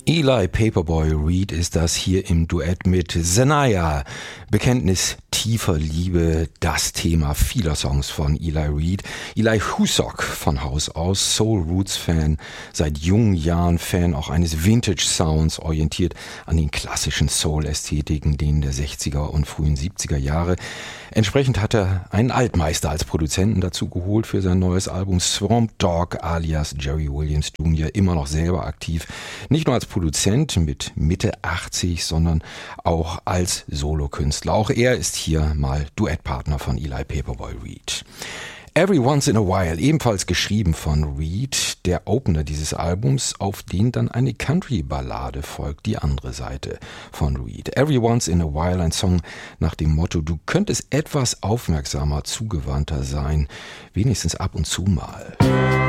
Eli Paperboy Reed ist das hier im Duett mit Sanaya. Bekenntnis tiefer Liebe, das Thema vieler Songs von Eli Reed. Eli Husock von Haus aus, Soul Roots Fan, seit jungen Jahren Fan auch eines Vintage Sounds, orientiert an den klassischen Soul-Ästhetiken, denen der 60er und frühen 70er Jahre. Entsprechend hat er einen Altmeister als Produzenten dazu geholt für sein neues Album Swamp Dogg alias Jerry Williams Jr., immer noch selber aktiv, nicht nur als Produzent mit Mitte 80, sondern auch als Solokünstler. Auch er ist hier mal Duettpartner von Eli Paperboy Reed. Every Once in a While, ebenfalls geschrieben von Reed, der Opener dieses Albums, auf den dann eine Country-Ballade folgt, die andere Seite von Reed. Every Once in a While, ein Song nach dem Motto, du könntest etwas aufmerksamer, zugewandter sein, wenigstens ab und zu mal.